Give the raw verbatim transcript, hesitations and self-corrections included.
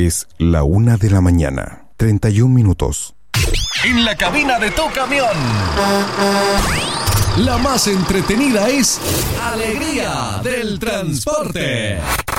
Es la una de la mañana, treinta y un minutos. En la cabina de tu camión, la más entretenida es Alegría del Transporte.